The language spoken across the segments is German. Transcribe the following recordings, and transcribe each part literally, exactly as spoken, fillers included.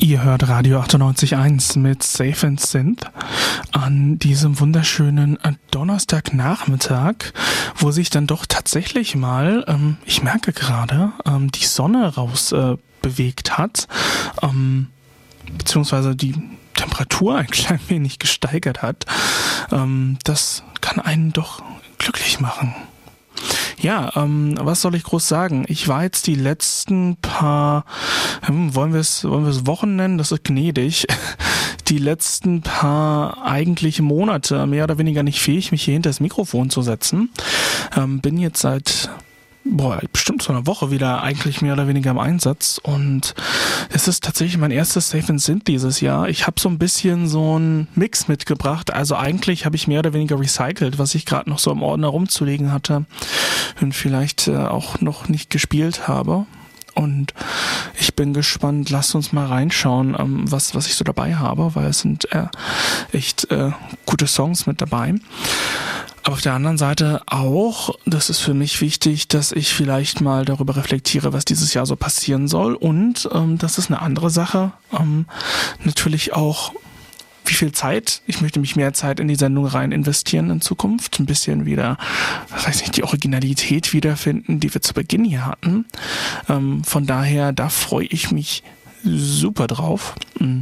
Ihr hört Radio achtundneunzig Komma eins mit Safe and Synth an diesem wunderschönen Donnerstagnachmittag, wo sich dann doch tatsächlich mal, ähm, ich merke gerade, ähm, die Sonne raus äh, bewegt hat, ähm, beziehungsweise die Temperatur ein klein wenig gesteigert hat. Ähm, das kann einen doch glücklich machen. Ja, ähm, was soll ich groß sagen? Ich war jetzt die letzten paar, hm, wollen wir es wollen wir es Wochen nennen? Das ist gnädig. Die letzten paar eigentliche Monate mehr oder weniger nicht fähig, mich hier hinter das Mikrofon zu setzen. Ähm, bin jetzt seit boah, bestimmt so eine Woche wieder eigentlich mehr oder weniger im Einsatz und es ist tatsächlich mein erstes Safe and Synth dieses Jahr. Ich habe so ein bisschen so einen Mix mitgebracht, also eigentlich habe ich mehr oder weniger recycelt, was ich gerade noch so im Ordner rumzulegen hatte und vielleicht äh, auch noch nicht gespielt habe. Und ich bin gespannt, lasst uns mal reinschauen, ähm, was, was ich so dabei habe, weil es sind äh, echt äh, gute Songs mit dabei. Aber auf der anderen Seite auch, das ist für mich wichtig, dass ich vielleicht mal darüber reflektiere, was dieses Jahr so passieren soll. Und ähm, das ist eine andere Sache, ähm, natürlich auch, wie viel Zeit, ich möchte mich mehr Zeit in die Sendung rein investieren in Zukunft, ein bisschen wieder, was weiß ich, die Originalität wiederfinden, die wir zu Beginn hier hatten. Ähm, von daher, da freue ich mich super drauf. Mhm.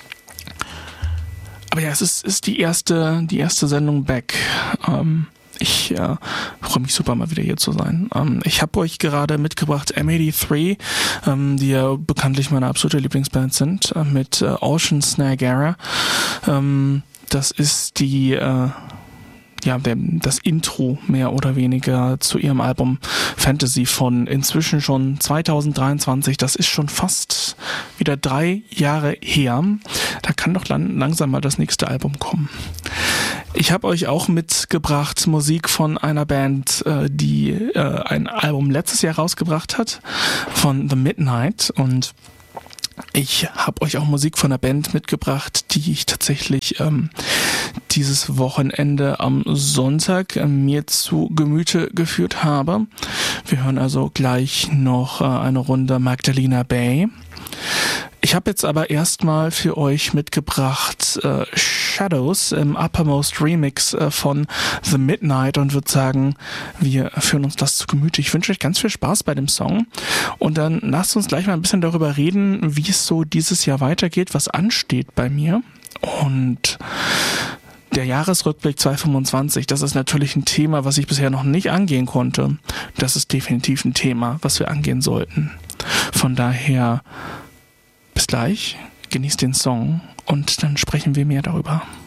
Aber ja, es ist, ist die erste, die erste Sendung back. Ähm, ich äh, freue mich super, mal wieder hier zu sein. Ähm, ich habe euch gerade mitgebracht M dreiundachtzig, ähm, die ja bekanntlich meine absolute Lieblingsband sind, äh, mit äh, Ocean Niagara. Ähm, das ist die äh, ja, der, das Intro mehr oder weniger zu ihrem Album Fantasy von inzwischen schon zweitausenddreiundzwanzig. Das ist schon fast wieder drei Jahre her. Da kann doch lang, langsam mal das nächste Album kommen. Ich habe euch auch mitgebracht Musik von einer Band, äh, die äh, ein Album letztes Jahr rausgebracht hat, von The Midnight, und ich habe euch auch Musik von einer Band mitgebracht, die ich tatsächlich ähm, dieses Wochenende am Sonntag äh, mir zu Gemüte geführt habe. Wir hören also gleich noch äh, eine Runde Magdalena Bay. Ich habe jetzt aber erstmal für euch mitgebracht äh, Shadows im Uppermost Remix äh, von The Midnight und würde sagen, wir führen uns das zu Gemüte. Ich wünsche euch ganz viel Spaß bei dem Song und dann lasst uns gleich mal ein bisschen darüber reden, wie es so dieses Jahr weitergeht, was ansteht bei mir. Und der Jahresrückblick zweitausendfünfundzwanzig, das ist natürlich ein Thema, was ich bisher noch nicht angehen konnte. Das ist definitiv ein Thema, was wir angehen sollten. Von daher bis gleich, genießt den Song und dann sprechen wir mehr darüber.